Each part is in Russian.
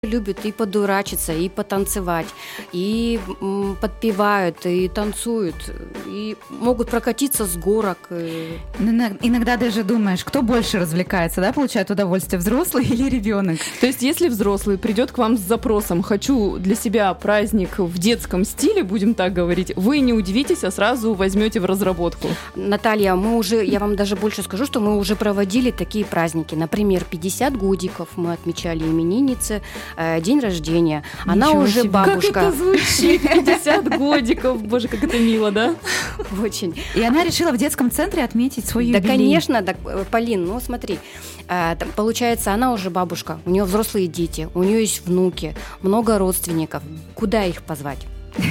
любят и подурачиться, и потанцевать, и подпевают, и танцуют, и могут прокатиться с горок. Иногда даже думаешь, кто больше развлекается, да, получает удовольствие, взрослый или ребенок? То есть, если взрослый придет к вам с запросом «хочу для себя праздник в детском стиле», будем так говорить, вы не удивитесь, а сразу возьмете в разработку. Наталья, я вам даже больше скажу, что мы уже проводили такие праздники. Например, 50 годиков мы отмечали имениннице, день рождения. Она Ничего уже себе. бабушка. Как это звучит? 50 годиков. Боже, как это мило, да? Очень. И она решила в детском центре отметить свой юбилей. Да, конечно, Полин, смотри. Получается, она уже бабушка, у нее взрослые дети, у нее есть внуки, много родственников. Куда их позвать?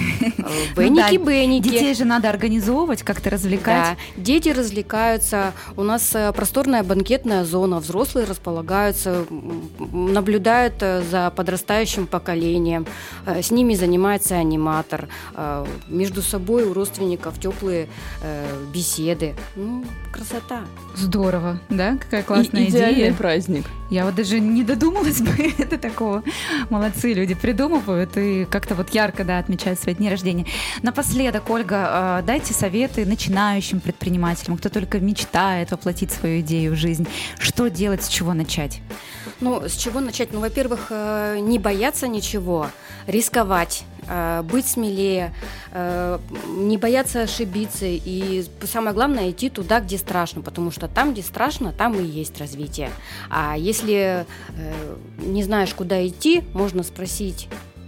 Бенники. Детей же надо организовывать, как-то развлекать. Да, дети развлекаются, у нас просторная банкетная зона, взрослые располагаются, наблюдают за подрастающим поколением, с ними занимается аниматор, между собой у родственников теплые беседы. Красота. Здорово, да? Какая классная идея. Идеальный праздник. Я вот даже не додумалась бы до такого. Молодцы, люди придумывают и как-то вот ярко, да, отмечают свои дни рождения. Напоследок, Ольга, дайте советы начинающим предпринимателям, кто только мечтает воплотить свою идею в жизнь. Что делать, с чего начать? С чего начать? Во-первых, не бояться ничего, рисковать, быть смелее, не бояться ошибиться и самое главное идти туда, где страшно, потому что там, где страшно, там и есть развитие. А если не знаешь, куда идти, можно спросить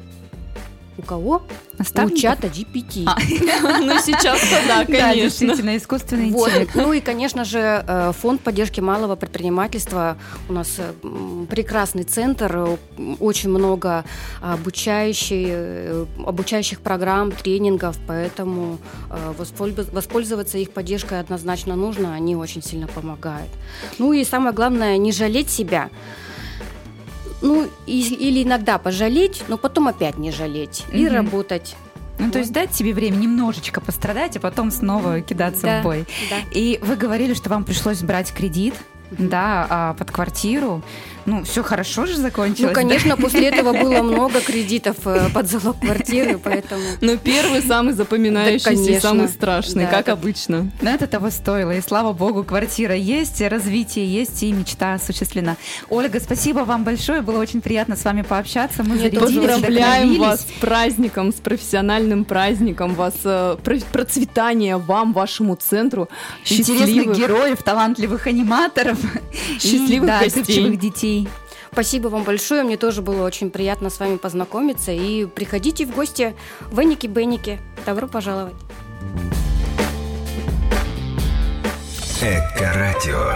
у кого? Наставников? У чата GPT. Ну, сейчас-то да, Да, конечно. действительно, искусственный интеллект. И, конечно же, фонд поддержки малого предпринимательства. У нас прекрасный центр, очень много обучающих программ, тренингов, поэтому воспользоваться их поддержкой однозначно нужно, они очень сильно помогают. И самое главное, не жалеть себя. Или иногда пожалеть, но потом опять не жалеть и работать. То есть дать себе время немножечко пострадать, а потом снова кидаться в бой. Да. И вы говорили, что вам пришлось брать кредит, да, под квартиру. Все хорошо же закончилось. Конечно, после этого было много кредитов под залог квартиры, поэтому... Но первый, самый запоминающийся и самый страшный, как обычно. Но это того стоило. И слава богу, квартира есть, развитие есть, и мечта осуществлена. Ольга, спасибо вам большое. Было очень приятно с вами пообщаться. Мы поздравляем вас с праздником, с профессиональным праздником, вас процветания вам, вашему центру. Интересных героев, талантливых аниматоров. Счастливых гостей. Детей. Спасибо вам большое, мне тоже было очень приятно с вами познакомиться. И приходите в гости в Эники-Беники. Добро пожаловать. Эко-радио.